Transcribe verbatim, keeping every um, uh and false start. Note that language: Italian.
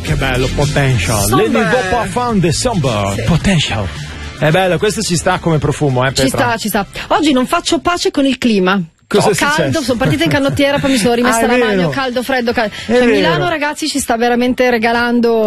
che bello, Potential. Somber. Lady Go Found the Somber. Sì. Potential. È bello, questo ci sta come profumo, eh, Petra? Ci sta, ci sta. Oggi non faccio pace con il clima. Cosa Ho è caldo, successo? sono partita in canottiera, poi mi sono rimessa Ah, la è maglia, vero. caldo, freddo, caldo. È Cioè, vero. Milano, ragazzi, ci sta veramente regalando